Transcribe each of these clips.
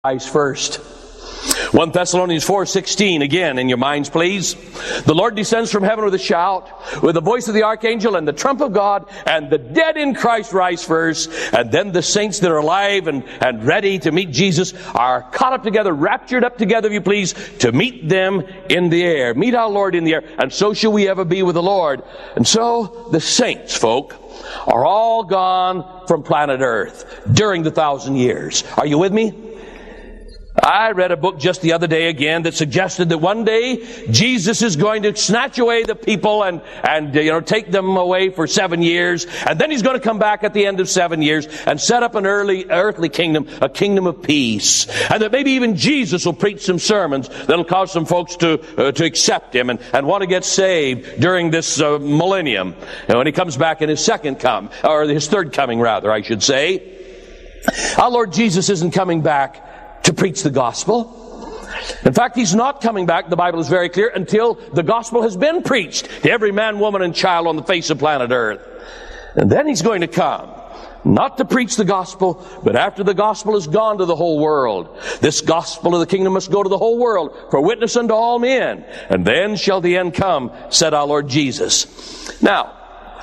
rise first. 1 Thessalonians 4:16, again in your minds please. The Lord descends from heaven with a shout, with the voice of the archangel and the trump of God, and the dead in Christ rise first, and then the saints that are alive and ready to meet Jesus are caught up together, raptured up together, if you please, to meet them in the air. Meet our Lord in the air, and so shall we ever be with the Lord. And so the saints, folk, are all gone from planet Earth during the 1,000 years. Are you with me? I read a book just the other day again that suggested that one day Jesus is going to snatch away the people and take them away for 7 years, and then he's going to come back at the end of 7 years and set up an earthly kingdom, a kingdom of peace, and that maybe even Jesus will preach some sermons that'll cause some folks to accept him and want to get saved during this millennium, when he comes back in his his third coming, rather, I should say. Our Lord Jesus isn't coming back to preach the gospel. In fact, he's not coming back, the Bible is very clear, until the gospel has been preached to every man, woman, and child on the face of planet Earth. And then he's going to come, not to preach the gospel, but after the gospel has gone to the whole world. This gospel of the kingdom must go to the whole world for witness unto all men. And then shall the end come, said our Lord Jesus. Now,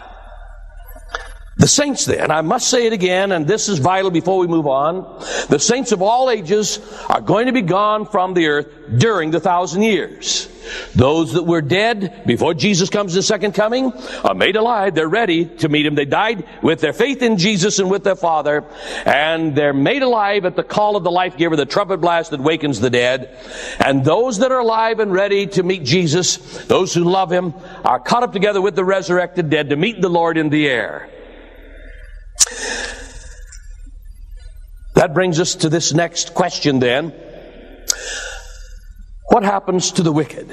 the saints then, I must say it again, and this is vital before we move on, the saints of all ages are going to be gone from the earth during the 1,000 years. Those that were dead before Jesus comes in the second coming are made alive. They're ready to meet him. They died with their faith in Jesus and with their Father, and they're made alive at the call of the life giver, the trumpet blast that wakens the dead. And those that are alive and ready to meet Jesus, those who love him, are caught up together with the resurrected dead to meet the Lord in the air. That brings us to this next question then. What happens to the wicked?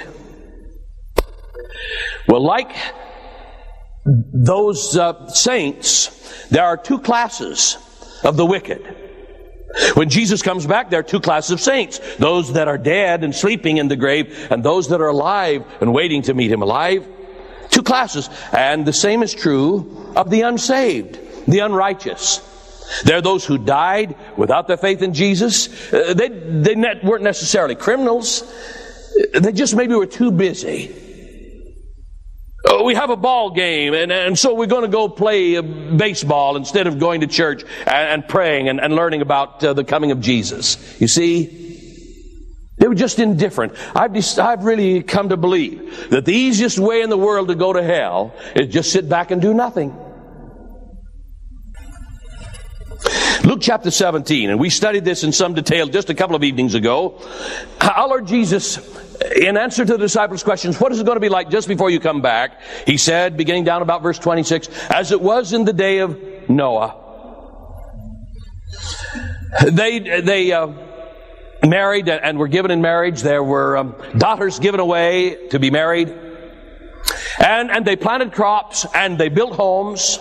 Well, like those saints, there are two classes of the wicked. When Jesus comes back, there are two classes of saints. Those that are dead and sleeping in the grave, and those that are alive and waiting to meet him alive. Two classes. And the same is true of the unsaved, the unrighteous. There are those who died without their faith in Jesus. They weren't necessarily criminals. They just maybe were too busy. We have a ball game, and so we're going to go play baseball instead of going to church and praying and learning about the coming of Jesus. You see? They were just indifferent. I've really come to believe that the easiest way in the world to go to hell is just sit back and do nothing. Luke chapter 17, and we studied this in some detail just a couple of evenings ago. Our Lord Jesus, in answer to the disciples' questions, what is it going to be like just before you come back? He said, beginning down about verse 26, as it was in the day of Noah. They married and were given in marriage. There were daughters given away to be married. And they planted crops and they built homes.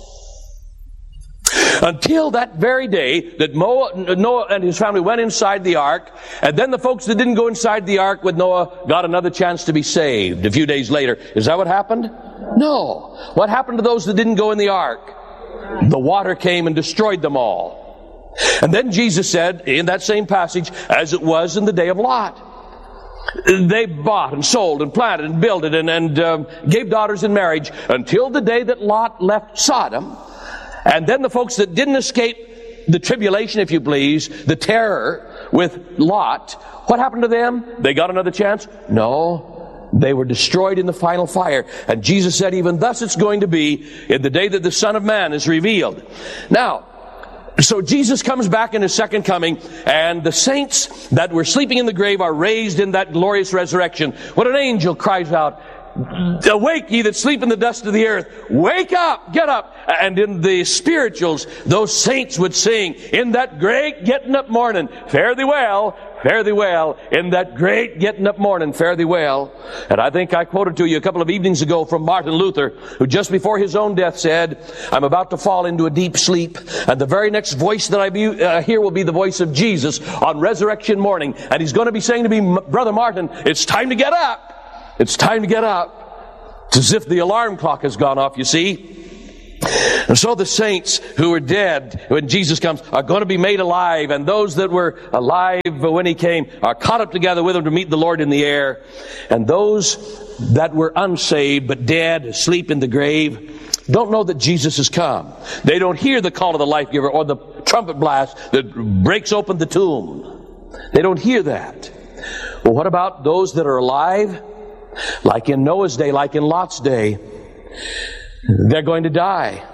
Until that very day that Noah and his family went inside the ark, and then the folks that didn't go inside the ark with Noah got another chance to be saved a few days later. Is that what happened? No. What happened to those that didn't go in the ark? The water came and destroyed them all. And then Jesus said in that same passage, as it was in the day of Lot. They bought and sold and planted and built it and gave daughters in marriage until the day that Lot left Sodom. And then the folks that didn't escape the tribulation, if you please, the terror with Lot, what happened to them? They got another chance? No. They were destroyed in the final fire. And Jesus said, even thus it's going to be in the day that the Son of Man is revealed. Now, so Jesus comes back in his second coming, and the saints that were sleeping in the grave are raised in that glorious resurrection. When an angel cries out, awake ye that sleep in the dust of the earth, wake up, get up. And in the spirituals, those saints would sing, in that great getting up morning, fare thee well, in that great getting up morning, fare thee well. And I think I quoted to you a couple of evenings ago from Martin Luther, who just before his own death said, I'm about to fall into a deep sleep, and the very next voice that I hear will be the voice of Jesus on resurrection morning, and he's going to be saying to me, Brother Martin, it's time to get up. It's time to get up. It's as if the alarm clock has gone off, you see. And so the saints who were dead when Jesus comes are going to be made alive, and those that were alive when He came are caught up together with Him to meet the Lord in the air. And those that were unsaved but dead, asleep in the grave, don't know that Jesus has come. They don't hear the call of the life giver or the trumpet blast that breaks open the tomb. They don't hear that. Well, what about those that are alive? Like in Noah's day, like in Lot's day, they're going to die.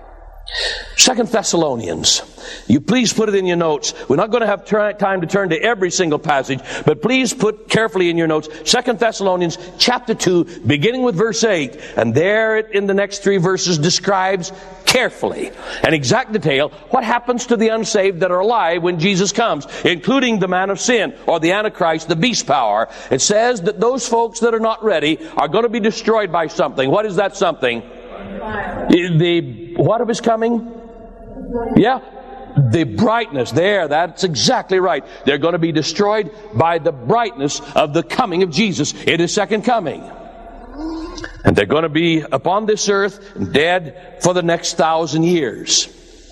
2 Thessalonians. You please put it in your notes. We're not going to have time to turn to every single passage, but please put carefully in your notes 2 Thessalonians chapter 2, beginning with verse 8. And there in the next 3 verses describes carefully and exact detail what happens to the unsaved that are alive when Jesus comes, including the man of sin or the Antichrist, the beast power. It says that those folks that are not ready are going to be destroyed by something. What is that something? What of His coming? Yeah. The brightness. There, that's exactly right. They're going to be destroyed by the brightness of the coming of Jesus in His second coming. And they're going to be upon this earth dead for the next 1,000 years.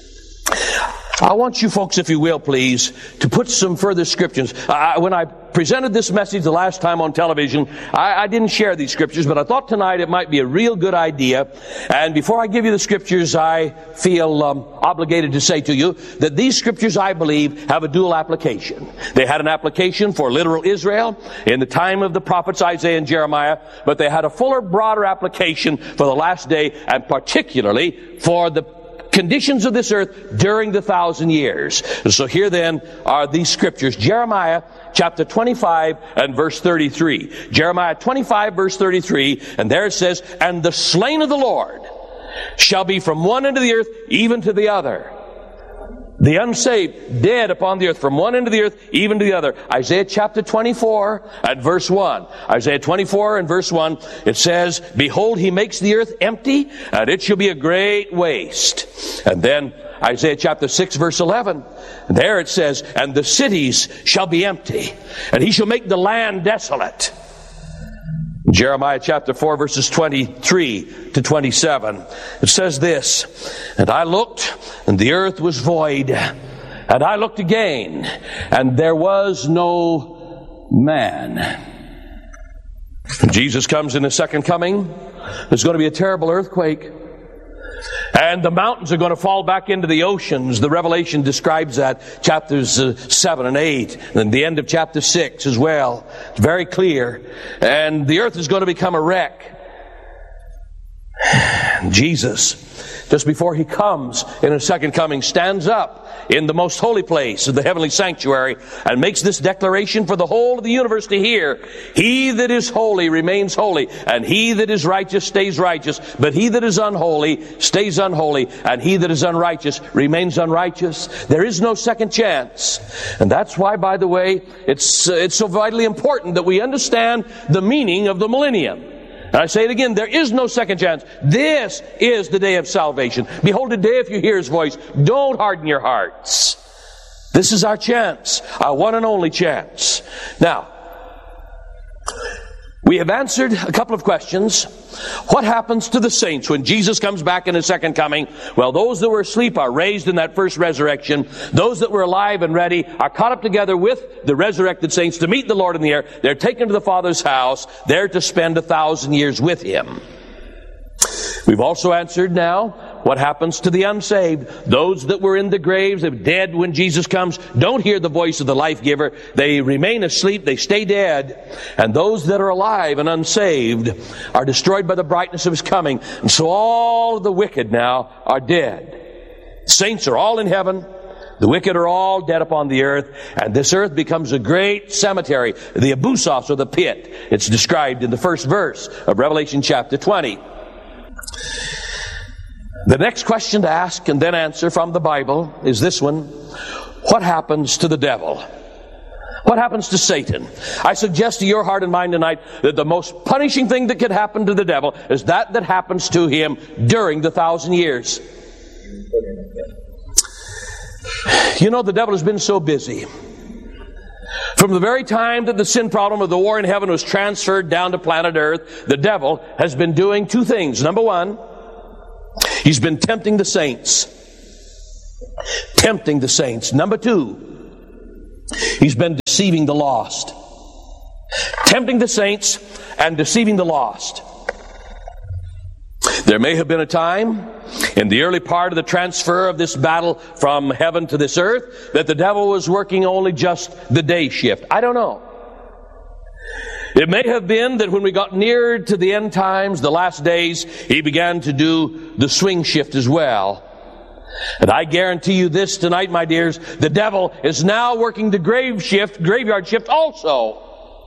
I want you folks, if you will, please, to put some further scriptures. When I presented this message the last time on television, I didn't share these scriptures, but I thought tonight it might be a real good idea. And before I give you the scriptures, I feel obligated to say to you that these scriptures, I believe, have a dual application. They had an application for literal Israel in the time of the prophets Isaiah and Jeremiah, but they had a fuller, broader application for the last day, and particularly for the conditions of this earth during the 1,000 years. So here then are these scriptures. Jeremiah chapter 25 and verse 33. Jeremiah 25 verse 33, and there it says, "And the slain of the Lord shall be from one end of the earth even to the other." The unsaved, dead upon the earth, from one end of the earth even to the other. Isaiah chapter 24 and verse 1. Isaiah 24 and verse 1, it says, "Behold, He makes the earth empty, and it shall be a great waste." And then Isaiah chapter 6 verse 11. There it says, "And the cities shall be empty, and He shall make the land desolate." Jeremiah chapter 4 verses 23 to 27. It says this, "And I looked, and the earth was void, and I looked again, and there was no man." Jesus comes in His second coming. There's going to be a terrible earthquake. And the mountains are going to fall back into the oceans. The Revelation describes that, chapters 7 and 8, and the end of chapter 6 as well. It's very clear. And the earth is going to become a wreck. Jesus, just before He comes in His second coming, stands up in the most holy place of the heavenly sanctuary and makes this declaration for the whole of the universe to hear. "He that is holy remains holy, and he that is righteous stays righteous. But he that is unholy stays unholy, and he that is unrighteous remains unrighteous." There is no second chance. And that's why, by the way, it's so vitally important that we understand the meaning of the millennium. And I say it again, there is no second chance. This is the day of salvation. Behold, today if you hear His voice, don't harden your hearts. This is our chance, our one and only chance. Now, we have answered a couple of questions. What happens to the saints when Jesus comes back in His second coming? Well, those that were asleep are raised in that first resurrection. Those that were alive and ready are caught up together with the resurrected saints to meet the Lord in the air. They're taken to the Father's house, there to spend 1,000 years with Him. We've also answered now what happens to the unsaved. Those that were in the graves, they're dead when Jesus comes, don't hear the voice of the life giver. They remain asleep, they stay dead. And those that are alive and unsaved are destroyed by the brightness of His coming. And so all of the wicked now are dead. Saints are all in heaven. The wicked are all dead upon the earth, and this earth becomes a great cemetery, the abusos, or the pit. It's described in the first verse of Revelation chapter 20. The next question to ask and then answer from the Bible is this one: what happens to the devil? What happens to Satan? I suggest to your heart and mind tonight that the most punishing thing that could happen to the devil is that happens to him during the 1,000 years. You know, the devil has been so busy. From the very time that the sin problem of the war in heaven was transferred down to planet Earth, the devil has been doing two things. Number one, He's been tempting the saints. Tempting the saints. Number two, he's been deceiving the lost. Tempting the saints and deceiving the lost. There may have been a time in the early part of the transfer of this battle from heaven to this earth that the devil was working only just the day shift. I don't know. It may have been that when we got near to the end times, the last days, he began to do the swing shift as well. And I guarantee you this tonight, my dears, the devil is now working the graveyard shift also.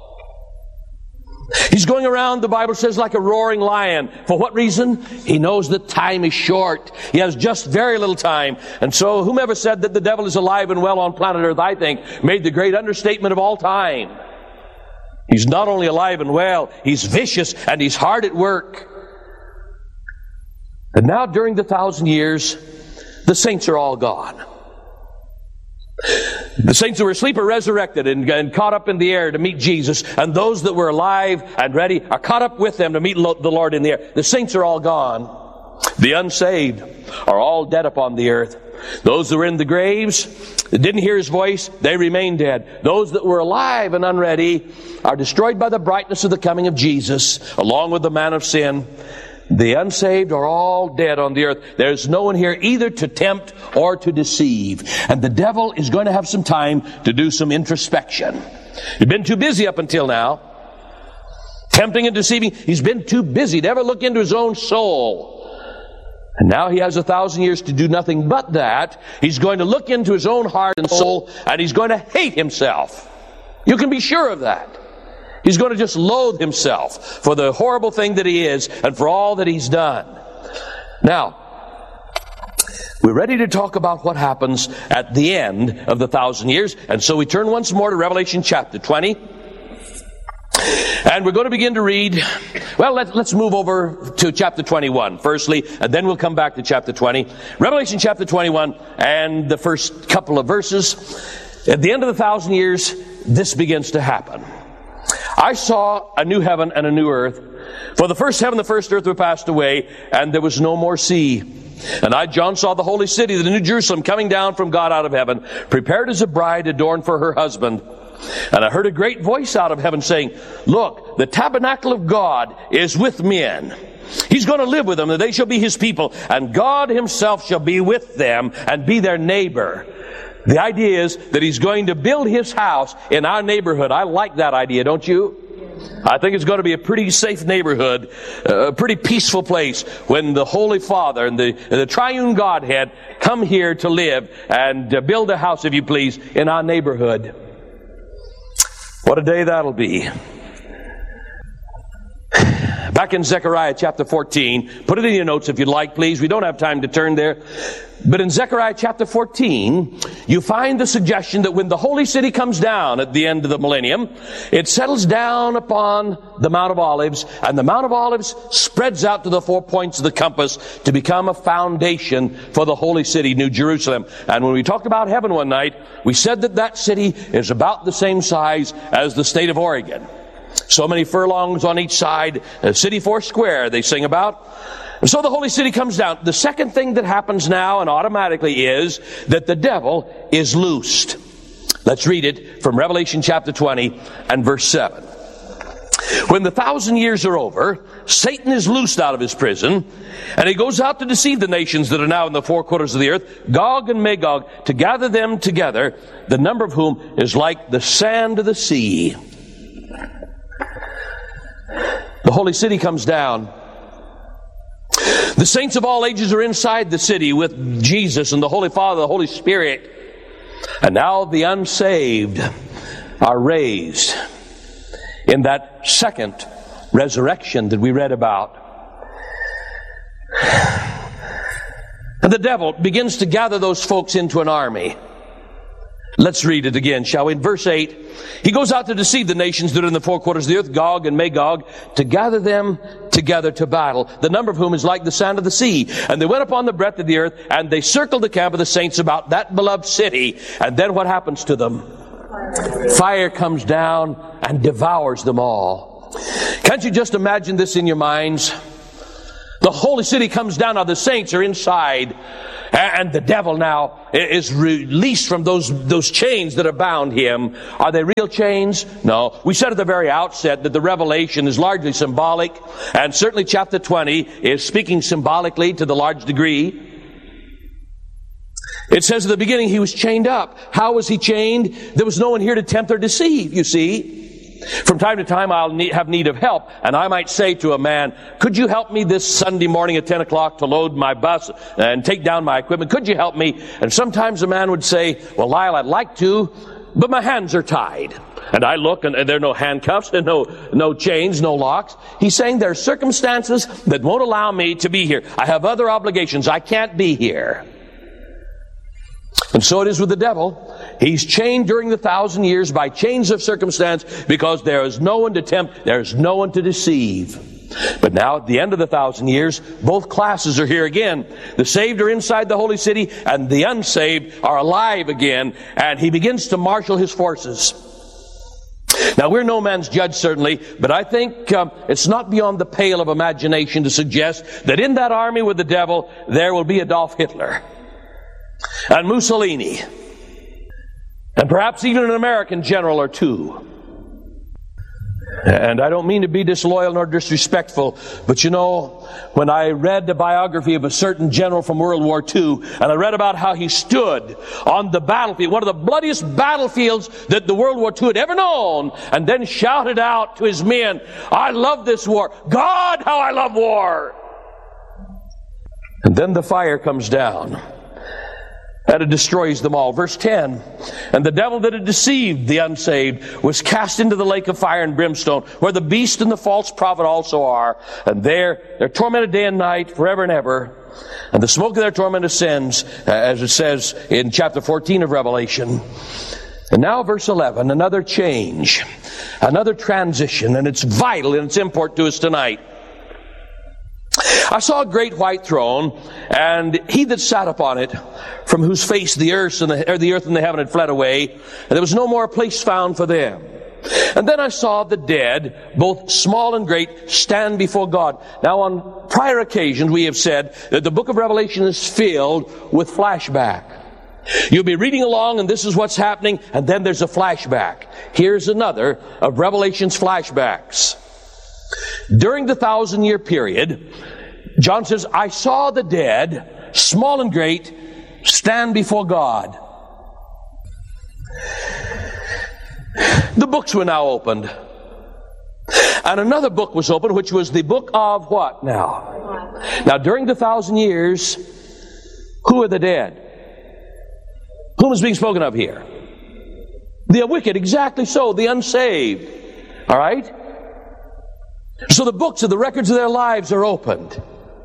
He's going around, the Bible says, like a roaring lion. For what reason? He knows that time is short. He has just very little time. And so whomever said that the devil is alive and well on planet Earth, I think, made the great understatement of all time. He's not only alive and well, he's vicious and he's hard at work. And now during the 1,000 years, the saints are all gone. The saints who were asleep are resurrected and caught up in the air to meet Jesus. And those that were alive and ready are caught up with them to meet the Lord in the air. The saints are all gone. The unsaved are all dead upon the earth. Those that were in the graves, that didn't hear his voice, they remain dead. Those that were alive and unready are destroyed by the brightness of the coming of Jesus, along with the man of sin. The unsaved are all dead on the earth. There's no one here either to tempt or to deceive. And the devil is going to have some time to do some introspection. He's been too busy up until now. Tempting and deceiving. He's been too busy to ever look into his own soul. And now he has 1,000 years to do nothing but that. He's going to look into his own heart and soul, and he's going to hate himself. You can be sure of that. He's going to just loathe himself for the horrible thing that he is and for all that he's done. Now, we're ready to talk about what happens at the end of the 1,000 years. And so we turn once more to Revelation chapter 20. And we're going to begin to read. Well, let's move over to chapter 21 firstly, and then we'll come back to chapter 20. Revelation chapter 21 and the first couple of verses. At the end of the 1,000 years, this begins to happen. I saw a new heaven and a new earth. For the first heaven, the first earth were passed away, and there was no more sea. And I, John, saw the holy city, the new Jerusalem, coming down from God out of heaven, prepared as a bride adorned for her husband. And I heard a great voice out of heaven saying, "Look, the tabernacle of God is with men. He's going to live with them, and they shall be his people. And God himself shall be with them and be their neighbor." The idea is that he's going to build his house in our neighborhood. I like that idea, don't you? I think it's going to be a pretty safe neighborhood, a pretty peaceful place when the Holy Father and the Triune Godhead come here to live and build a house, if you please, in our neighborhood. What a day that'll be. Back in Zechariah chapter 14, put it in your notes if you'd like, please. We don't have time to turn there. But in Zechariah chapter 14, you find the suggestion that when the holy city comes down at the end of the millennium, it settles down upon the Mount of Olives, and the Mount of Olives spreads out to the 4 points of the compass to become a foundation for the holy city, New Jerusalem. And when we talked about heaven one night, we said that that city is about the same size as the state of Oregon. So many furlongs on each side, a city four square they sing about. And so the holy city comes down. The second thing that happens now and automatically is that the devil is loosed. Let's read it from Revelation chapter 20 and verse 7. When the 1,000 years are over, Satan is loosed out of his prison, and he goes out to deceive the nations that are now in the four quarters of the earth, Gog and Magog, to gather them together, the number of whom is like the sand of the sea. The holy city comes down. The saints of all ages are inside the city with Jesus and the Holy Father, the Holy Spirit. And now the unsaved are raised in that second resurrection that we read about. And the devil begins to gather those folks into an army. Let's read it again, shall we? In verse 8, he goes out to deceive the nations that are in the four quarters of the earth, Gog and Magog, to gather them together to battle, the number of whom is like the sand of the sea. And they went upon the breadth of the earth, and they circled the camp of the saints about that beloved city. And then what happens to them? Fire comes down and devours them all. Can't you just imagine this in your minds? The holy city comes down. Now the saints are inside, and the devil now is released from those chains that have bound him. Are they real chains? No. We said at the very outset that the revelation is largely symbolic, and certainly chapter 20 is speaking symbolically to the large degree. It says at the beginning he was chained up. How was he chained? There was no one here to tempt or deceive, you see. From time to time I'll have need of help, and I might say to a man, could you help me this Sunday morning at 10 o'clock to load my bus and take down my equipment? Could you help me? And sometimes a man would say, well, Lyle, I'd like to, but my hands are tied. And I look, and there are no handcuffs, and no chains, no locks. He's saying there are circumstances that won't allow me to be here. I have other obligations. I can't be here. And so it is with the devil. He's chained during the 1,000 years by chains of circumstance, because there is no one to tempt, there is no one to deceive. But now at the end of the 1,000 years, both classes are here again. The saved are inside the holy city, and the unsaved are alive again, and he begins to marshal his forces. Now, we're no man's judge, certainly, but I think it's not beyond the pale of imagination to suggest that in that army with the devil, there will be Adolf Hitler and Mussolini, and perhaps even an American general or two. And I don't mean to be disloyal nor disrespectful, but you know, when I read the biography of a certain general from World War II, and I read about how he stood on the battlefield, one of the bloodiest battlefields that the World War II had ever known, and then shouted out to his men, I love this war. God, how I love war. And then the fire comes down, and it destroys them all. Verse 10, and the devil that had deceived the unsaved was cast into the lake of fire and brimstone, where the beast and the false prophet also are. And there they're tormented day and night, forever and ever. And the smoke of their torment ascends, as it says in chapter 14 of Revelation. And now verse 11, another change, another transition, and it's vital in its import to us tonight. I saw a great white throne, and he that sat upon it, from whose face the earth and the heaven had fled away, and there was no more place found for them. And then I saw the dead, both small and great, stand before God. Now, on prior occasions we have said that the book of Revelation is filled with flashback. You'll be reading along, and this is what's happening, and then there's a flashback. Here's another of Revelation's flashbacks. During the 1,000-year period, John says, I saw the dead, small and great, stand before God. The books were now opened. And another book was opened, which was the book of what now? Now, during the 1,000 years, who are the dead? Whom is being spoken of here? The wicked, exactly so, the unsaved. All right? So the books of the records of their lives are opened.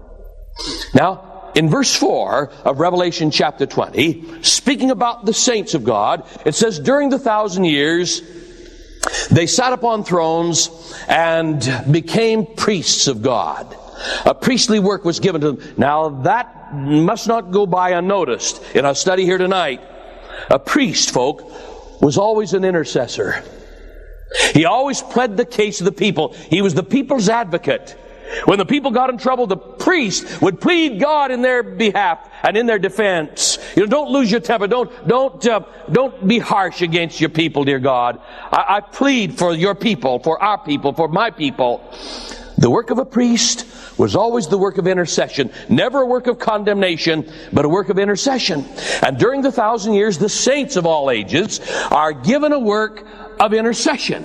Now, in verse 4 of Revelation chapter 20, speaking about the saints of God, it says, during the 1,000 years, they sat upon thrones and became priests of God. A priestly work was given to them. Now, that must not go by unnoticed in our study here tonight. A priest, folk, was always an intercessor. He always pled the case of the people. He was the people's advocate. When the people got in trouble, the priest would plead God in their behalf and in their defense. You know, don't lose your temper. Don't be harsh against your people, dear God. I plead for your people, for our people, for my people. The work of a priest was always the work of intercession. Never a work of condemnation, but a work of intercession. And during the 1,000 years, the saints of all ages are given a work of intercession.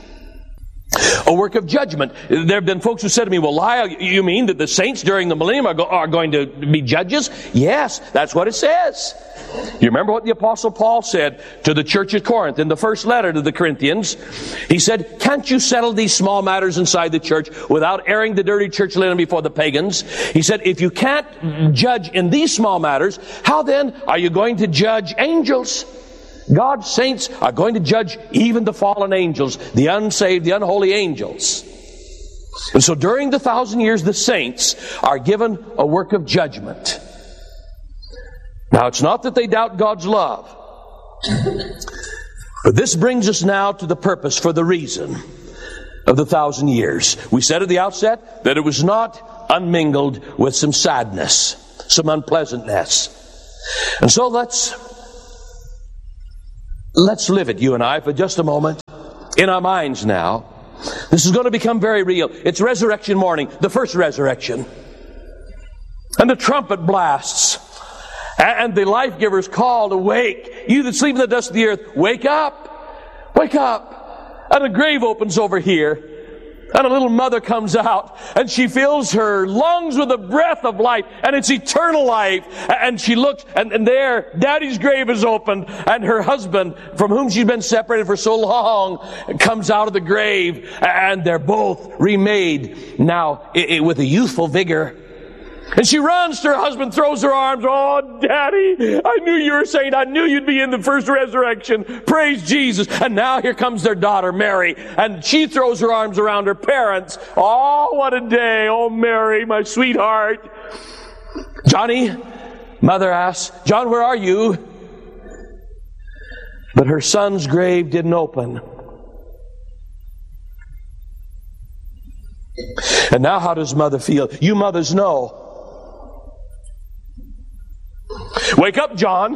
A work of judgment. There have been folks who said to me, well, Lyle, you mean that the saints during the millennium are going to be judges? Yes, that's what it says. You remember what the Apostle Paul said to the church at Corinth in the first letter to the Corinthians? He said, can't you settle these small matters inside the church without airing the dirty church linen before the pagans? He said, if you can't judge in these small matters, how then are you going to judge angels? God's saints are going to judge even the fallen angels, the unsaved, the unholy angels. And so during the 1,000 years, the saints are given a work of judgment. Now, it's not that they doubt God's love. But this brings us now to the purpose for the reason of the 1,000 years. We said at the outset that it was not unmingled with some sadness, some unpleasantness. And so let's live it, you and I, for just a moment, in our minds now. This is going to become very real. It's resurrection morning, the first resurrection. And the trumpet blasts. And the life giver's called, awake. You that sleep in the dust of the earth, wake up. Wake up. And a grave opens over here. And a little mother comes out, and she fills her lungs with the breath of life, and it's eternal life. And she looks, and there, Daddy's grave is opened, and her husband, from whom she's been separated for so long, comes out of the grave, and they're both remade now with a youthful vigor. And she runs to her husband, throws her arms. Oh, Daddy, I knew you were saying, I knew you'd be in the first resurrection. Praise Jesus. And now here comes their daughter, Mary. And she throws her arms around her parents. Oh, what a day. Oh, Mary, my sweetheart. Johnny, mother asks, John, where are you? But her son's grave didn't open. And now how does mother feel? You mothers know. Wake up, John.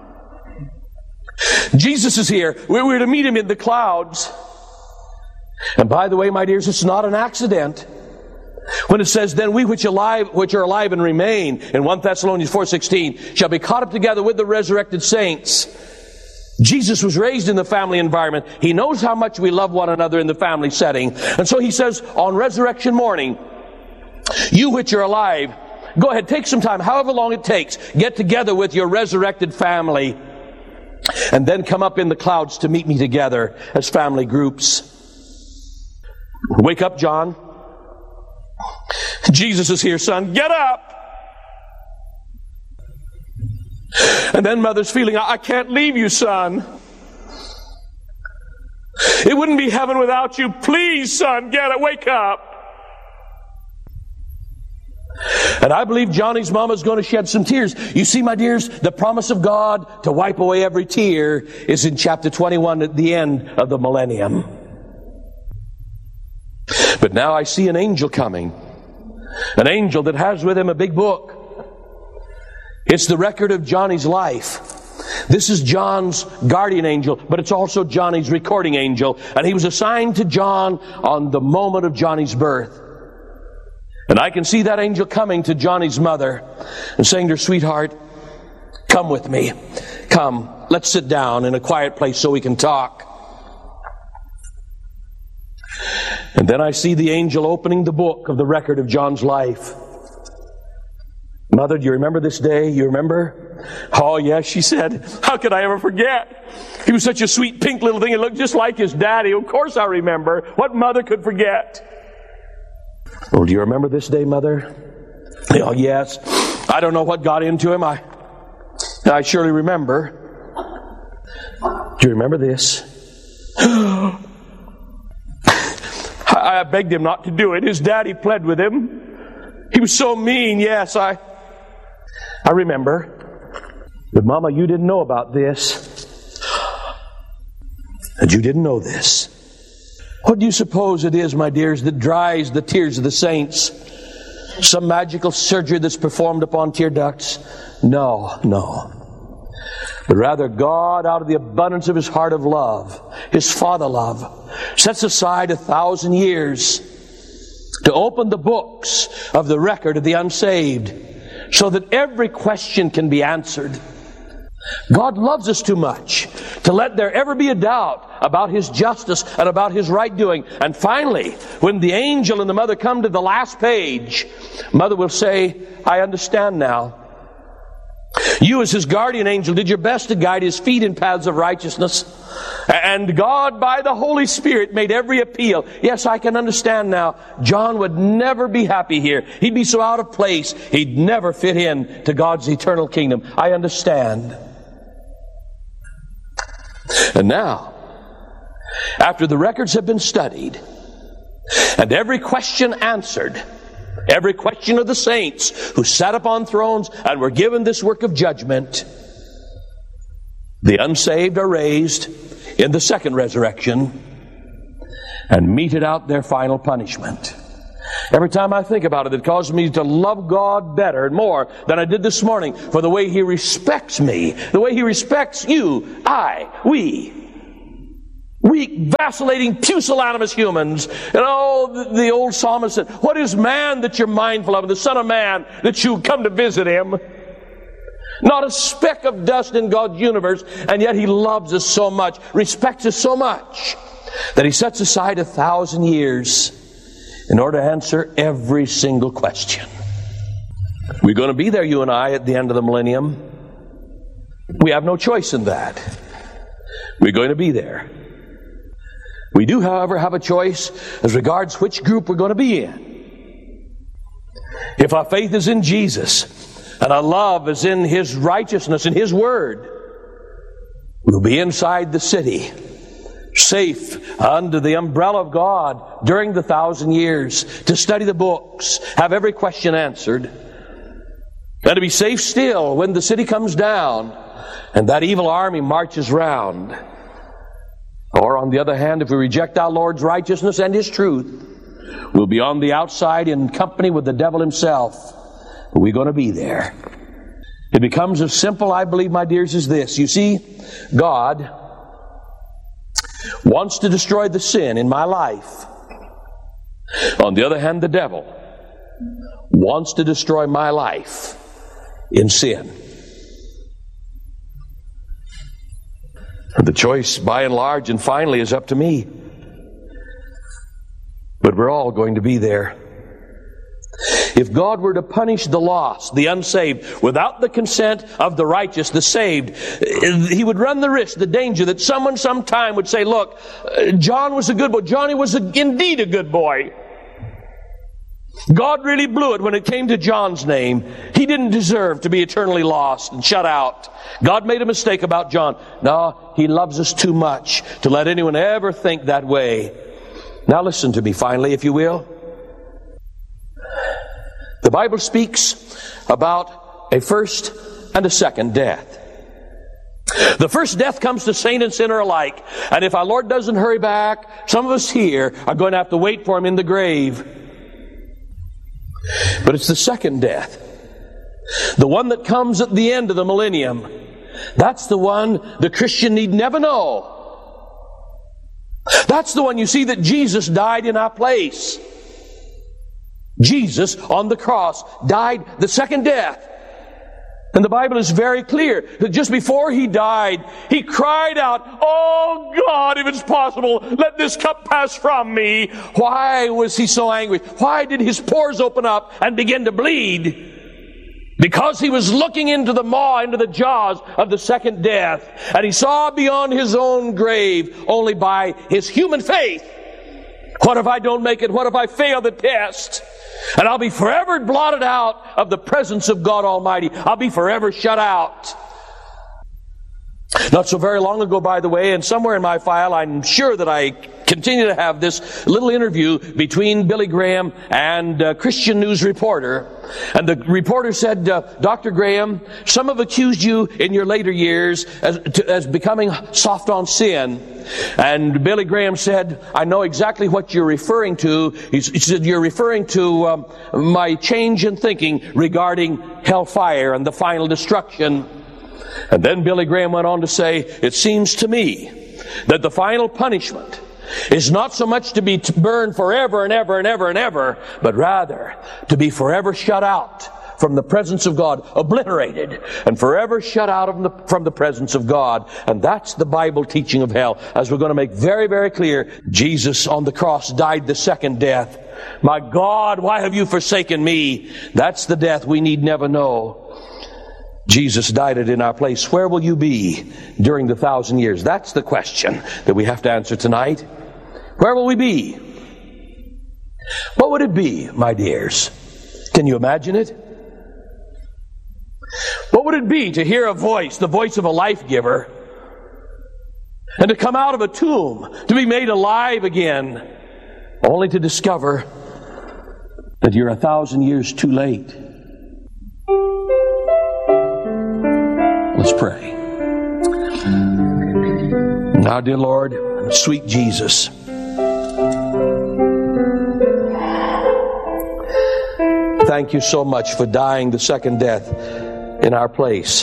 Jesus is here. We're to meet him in the clouds. And by the way, my dears, it's not an accident. When it says, then we which are alive and remain, in 1 Thessalonians 4:16, shall be caught up together with the resurrected saints. Jesus was raised in the family environment. He knows how much we love one another in the family setting. And so he says, on resurrection morning, you which are alive, go ahead, take some time, however long it takes. Get together with your resurrected family. And then come up in the clouds to meet me together as family groups. Wake up, John. Jesus is here, son. Get up. And then mother's feeling, I can't leave you, son. It wouldn't be heaven without you. Please, son, get up. Wake up. And I believe Johnny's mama is going to shed some tears. You see, my dears, the promise of God to wipe away every tear is in chapter 21 at the end of the millennium. But now I see an angel coming. An angel that has with him a big book. It's the record of Johnny's life. This is John's guardian angel, but it's also Johnny's recording angel. And he was assigned to John on the moment of Johnny's birth. And I can see that angel coming to Johnny's mother and saying to her, sweetheart, come with me. Come, let's sit down in a quiet place so we can talk. And then I see the angel opening the book of the record of John's life. Mother, do you remember this day? You remember? Oh, yes, she said. How could I ever forget? He was such a sweet pink little thing. He looked just like his daddy. Of course I remember. What mother could forget? Well, do you remember this day, Mother? Oh, yes. I don't know what got into him. I surely remember. Do you remember this? I begged him not to do it. His daddy pled with him. He was so mean. Yes, I remember. But Mama, you didn't know about this. And you didn't know this. What do you suppose it is, my dears, that dries the tears of the saints? Some magical surgery that's performed upon tear ducts? No. But rather God, out of the abundance of His heart of love, His Father love, sets aside 1,000 years to open the books of the record of the unsaved so that every question can be answered. God loves us too much to let there ever be a doubt about His justice and about His right doing. And finally, when the angel and the mother come to the last page, Mother will say, I understand now. You as His guardian angel did your best to guide His feet in paths of righteousness. And God, by the Holy Spirit, made every appeal. Yes, I can understand now. John would never be happy here. He'd be so out of place. He'd never fit in to God's eternal kingdom. I understand. And now, after the records have been studied and every question answered, every question of the saints who sat upon thrones and were given this work of judgment, the unsaved are raised in the second resurrection and meted out their final punishment. Every time I think about it, it causes me to love God better and more than I did this morning for the way He respects me, the way He respects you, we. Weak, vacillating, pusillanimous humans. And the old psalmist said, what is man that you're mindful of, and the Son of Man that you come to visit him? Not a speck of dust in God's universe, and yet He loves us so much, respects us so much, that He sets aside 1,000 years in order to answer every single question. We're going to be there, you and I, at the end of the millennium. We have no choice in that. We're going to be there. We do, however, have a choice as regards which group we're going to be in. If our faith is in Jesus and our love is in His righteousness and His Word, we'll be inside the city, safe under the umbrella of God during the 1,000 years, to study the books, have every question answered, and to be safe still when the city comes down and that evil army marches round. Or on the other hand, if we reject our Lord's righteousness and His truth, we'll be on the outside in company with the devil himself. But we're going to be there. It becomes as simple, I believe, my dears, as this. You see, God wants to destroy the sin in my life. On the other hand, the devil wants to destroy my life in sin. The choice, by and large, and finally, is up to me. But we're all going to be there. If God were to punish the lost, the unsaved, without the consent of the righteous, the saved, He would run the risk, the danger, that someone sometime would say, look, John was a good boy. Johnny was indeed a good boy. God really blew it when it came to John's name. He didn't deserve to be eternally lost and shut out. God made a mistake about John. No, He loves us too much to let anyone ever think that way. Now listen to me finally, if you will. The Bible speaks about a first and a second death. The first death comes to saint and sinner alike. And if our Lord doesn't hurry back, some of us here are going to have to wait for Him in the grave. But it's the second death, the one that comes at the end of the millennium. That's the one the Christian need never know. That's the one, you see, that Jesus died in our place. Jesus on the cross died the second death. And the Bible is very clear that just before He died, He cried out, "Oh God, if it's possible, let this cup pass from me." Why was He so angry? Why did His pores open up and begin to bleed? Because He was looking into the maw, into the jaws of the second death. And He saw beyond His own grave only by His human faith. What if I don't make it? What if I fail the test? And I'll be forever blotted out of the presence of God Almighty. I'll be forever shut out. Not so very long ago, by the way, and somewhere in my file, I'm sure that I continue to have this little interview between Billy Graham and a Christian News reporter. And the reporter said, Dr. Graham, some have accused you in your later years as becoming soft on sin. And Billy Graham said, I know exactly what you're referring to. He said, you're referring to my change in thinking regarding hellfire and the final destruction. And then Billy Graham went on to say, it seems to me that the final punishment is not so much to be burned forever and ever and ever and ever, but rather to be forever shut out from the presence of God, obliterated, and forever shut out from the presence of God. And that's the Bible teaching of hell. As we're going to make very, very clear, Jesus on the cross died the second death. My God, why have you forsaken me? That's the death we need never know. Jesus died it in our place. Where will you be during the 1,000 years? That's the question that we have to answer tonight. Where will we be? What would it be, my dears? Can you imagine it? What would it be to hear a voice, the voice of a life giver, and to come out of a tomb, to be made alive again, only to discover that you're 1,000 years too late? Let's pray. Now, dear Lord, sweet Jesus, Thank you so much for dying the second death in our place.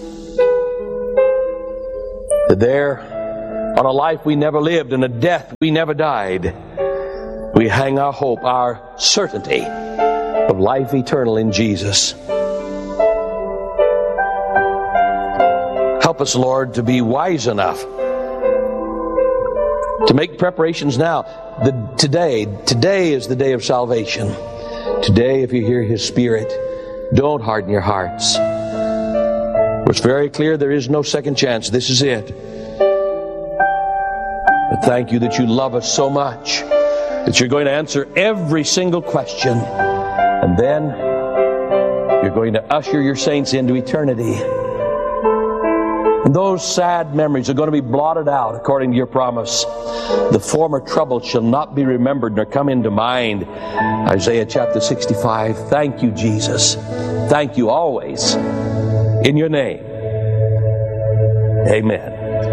There, on a life we never lived and a death we never died, we hang our hope, our certainty of life eternal in Jesus. Help us, Lord, to be wise enough to make preparations now. Today is the day of salvation. Today, if you hear His Spirit, don't harden your hearts. It's very clear there is no second chance. This is it. But thank you that you love us so much that you're going to answer every single question. And then you're going to usher your saints into eternity. And those sad memories are going to be blotted out according to your promise. The former trouble shall not be remembered nor come into mind. Isaiah chapter 65. Thank you, Jesus. Thank you always. In your name. Amen.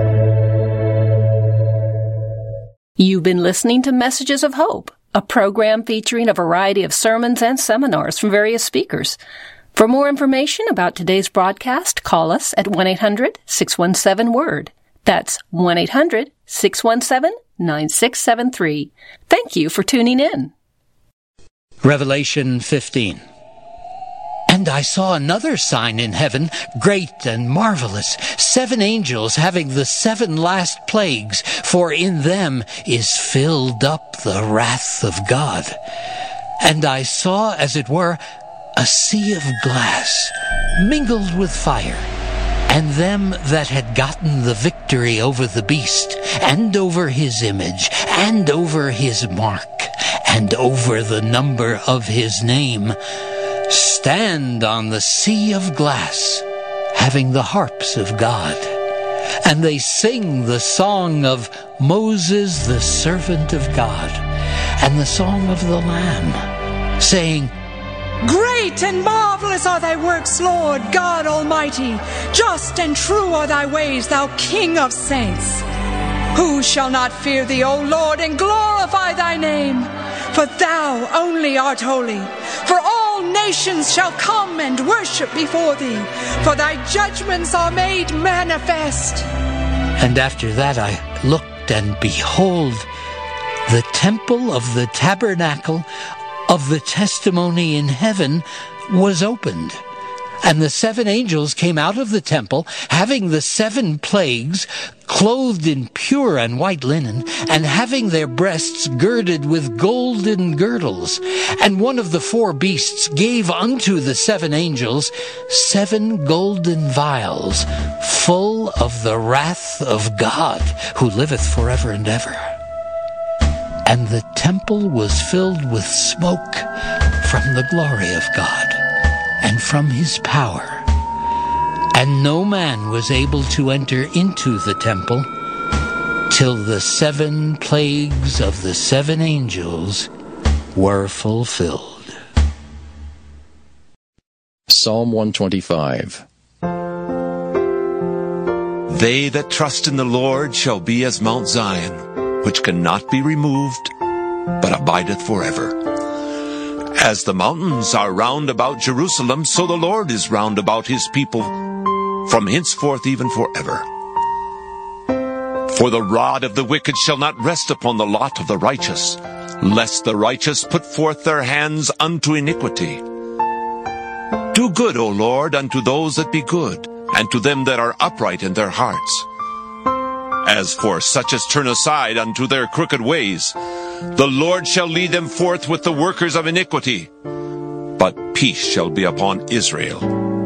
You've been listening to Messages of Hope, a program featuring a variety of sermons and seminars from various speakers. For more information about today's broadcast, call us at 1-800-617-WORD. That's 1-800-617-9673. Thank you for tuning in. Revelation 15. And I saw another sign in heaven, great and marvelous, 7 angels having the 7 last plagues, for in them is filled up the wrath of God. And I saw, as it were, a sea of glass, mingled with fire, and them that had gotten the victory over the beast, and over his image, and over his mark, and over the number of his name, stand on the sea of glass, having the harps of God. And they sing the song of Moses, the servant of God, and the song of the Lamb, saying, Great and marvelous are thy works, Lord God Almighty. Just and true are thy ways, thou King of saints. Who shall not fear thee, O Lord, and glorify thy name? For thou only art holy. For all nations shall come and worship before thee, for thy judgments are made manifest. And after that I looked, and behold, the temple of the tabernacle of the testimony in heaven was opened. And the 7 angels came out of the temple, having the 7 plagues, clothed in pure and white linen, and having their breasts girded with golden girdles. And one of the 4 beasts gave unto the 7 angels 7 golden vials, full of the wrath of God, who liveth forever and ever. And the temple was filled with smoke from the glory of God and from his power. And no man was able to enter into the temple till the 7 plagues of the 7 angels were fulfilled. Psalm 125. They that trust in the Lord shall be as Mount Zion, which cannot be removed, but abideth forever. As the mountains are round about Jerusalem, so the Lord is round about his people, from henceforth even forever. For the rod of the wicked shall not rest upon the lot of the righteous, lest the righteous put forth their hands unto iniquity. Do good, O Lord, unto those that be good, and to them that are upright in their hearts. As for such as turn aside unto their crooked ways, the Lord shall lead them forth with the workers of iniquity, but peace shall be upon Israel.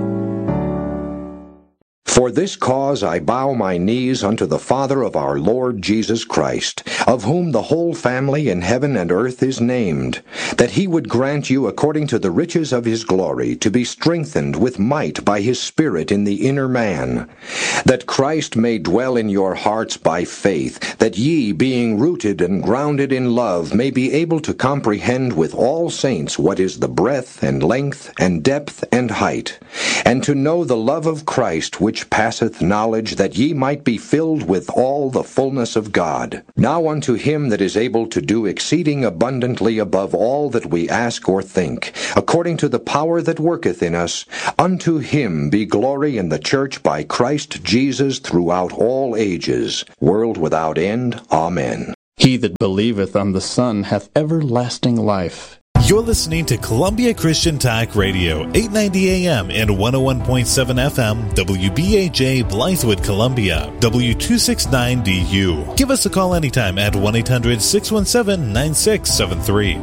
For this cause I bow my knees unto the Father of our Lord Jesus Christ, of whom the whole family in heaven and earth is named, that he would grant you according to the riches of his glory to be strengthened with might by his Spirit in the inner man, that Christ may dwell in your hearts by faith, that ye, being rooted and grounded in love, may be able to comprehend with all saints what is the breadth and length and depth and height, and to know the love of Christ which which passeth knowledge, that ye might be filled with all the fullness of God. Now unto him that is able to do exceeding abundantly above all that we ask or think, according to the power that worketh in us, unto him be glory in the church by Christ Jesus throughout all ages, world without end. Amen. He that believeth on the Son hath everlasting life. You're listening to Columbia Christian Talk Radio, 890 AM and 101.7 FM, WBAJ Blythewood, Columbia, W269DU. Give us a call anytime at 1-800-617-9673.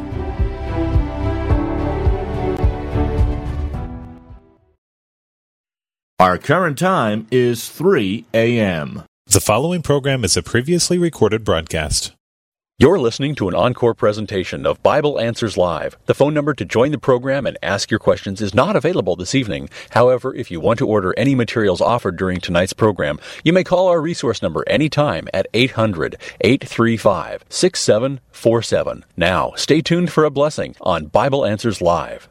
Our current time is 3 a.m. The following program is a previously recorded broadcast. You're listening to an encore presentation of Bible Answers Live. The phone number to join the program and ask your questions is not available this evening. However, if you want to order any materials offered during tonight's program, you may call our resource number anytime at 800-835-6747. Now, stay tuned for a blessing on Bible Answers Live.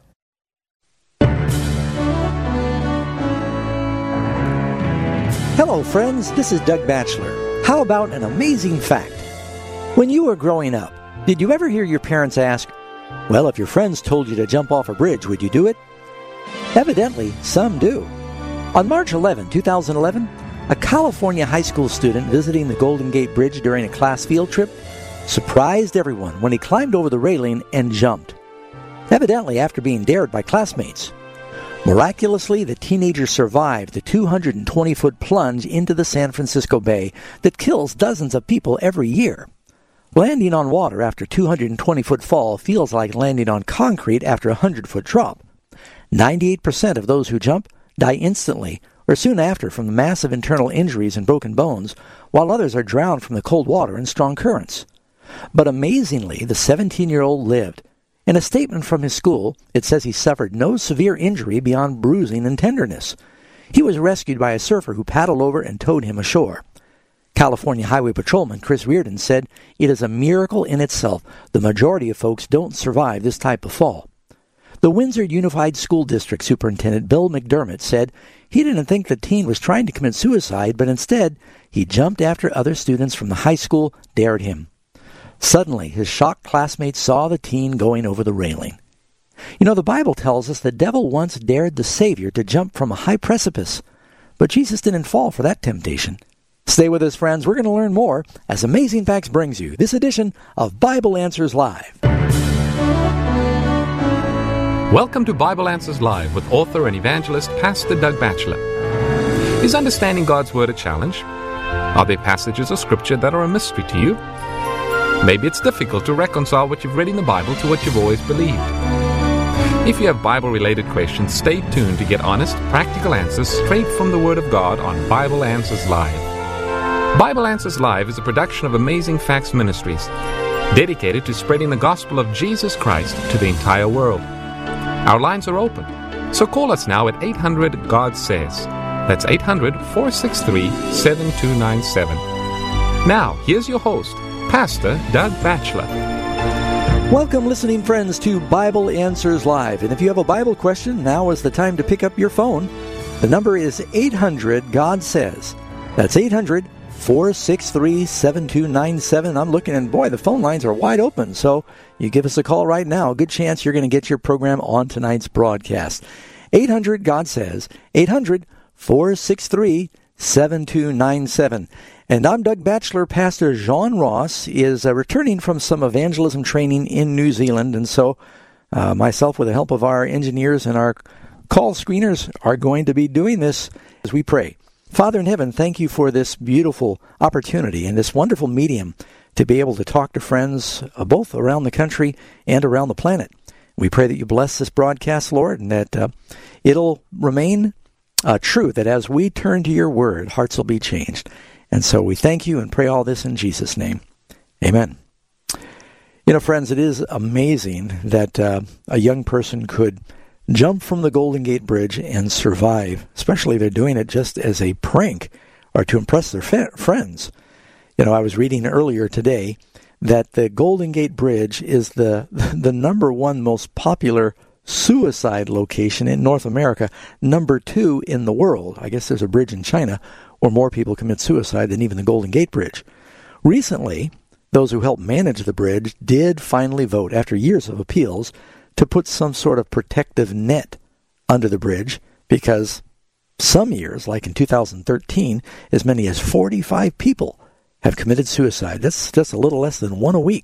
Hello, friends. This is Doug Batchelor. How about an amazing fact? When you were growing up, did you ever hear your parents ask, well, if your friends told you to jump off a bridge, would you do it? Evidently, some do. On March 11, 2011, a California high school student visiting the Golden Gate Bridge during a class field trip surprised everyone when he climbed over the railing and jumped, evidently after being dared by classmates. Miraculously, the teenager survived the 220-foot plunge into the San Francisco Bay that kills dozens of people every year. Landing on water after a 220-foot fall feels like landing on concrete after a 100-foot drop. 98% of those who jump die instantly or soon after from the massive internal injuries and broken bones, while others are drowned from the cold water and strong currents. But amazingly, the 17-year-old lived. In a statement from his school, it says he suffered no severe injury beyond bruising and tenderness. He was rescued by a surfer who paddled over and towed him ashore. California Highway Patrolman Chris Reardon said, "It is a miracle in itself. The majority of folks don't survive this type of fall." The Windsor Unified School District Superintendent Bill McDermott said he didn't think the teen was trying to commit suicide, but instead he jumped after other students from the high school dared him. Suddenly, his shocked classmates saw the teen going over the railing. You know, the Bible tells us the devil once dared the Savior to jump from a high precipice, but Jesus didn't fall for that temptation. Stay with us, friends. We're going to learn more as Amazing Facts brings you this edition of Bible Answers Live. Welcome to Bible Answers Live with author and evangelist Pastor Doug Batchelor. Is understanding God's Word a challenge? Are there passages of Scripture that are a mystery to you? Maybe it's difficult to reconcile what you've read in the Bible to what you've always believed. If you have Bible-related questions, stay tuned to get honest, practical answers straight from the Word of God on Bible Answers Live. Bible Answers Live is a production of Amazing Facts Ministries, dedicated to spreading the gospel of Jesus Christ to the entire world. Our lines are open, so call us now at 800-GOD-SAYS. That's 800-463-7297. Now, here's your host, Pastor Doug Batchelor. Welcome, listening friends, to Bible Answers Live. And if you have a Bible question, now is the time to pick up your phone. The number is 800-GOD-SAYS. That's 800-463-7297. I'm looking, and boy, the phone lines are wide open. So you give us a call right now. Good chance you're going to get your program on tonight's broadcast. 800-GOD-SAYS. 800-463-7297. And I'm Doug Batchelor. Pastor John Ross is returning from some evangelism training in New Zealand. And so myself, with the help of our engineers and our call screeners, are going to be doing this as we pray. Father in heaven, thank you for this beautiful opportunity and this wonderful medium to be able to talk to friends both around the country and around the planet. We pray that you bless this broadcast, Lord, and that it'll remain true, that as we turn to your word, hearts will be changed. And so we thank you and pray all this in Jesus' name. Amen. You know, friends, it is amazing that a young person could jump from the Golden Gate Bridge and survive, especially if they're doing it just as a prank or to impress their friends. You know, I was reading earlier today that the Golden Gate Bridge is the number one most popular suicide location in North America, number 2 in the world. I guess there's a bridge in China where more people commit suicide than even the Golden Gate Bridge. Recently, those who helped manage the bridge did finally vote, after years of appeals, to put some sort of protective net under the bridge, because some years, like in 2013, as many as 45 people have committed suicide. That's just a little less than one a week.